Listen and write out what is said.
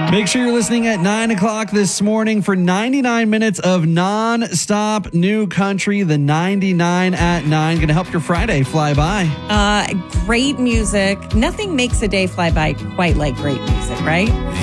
Make sure you're listening at 9 o'clock this morning for 99 minutes of non-stop new country. The 99 at 9. Going to help your Friday fly by. Great music. Nothing makes a day fly by quite like great music, right?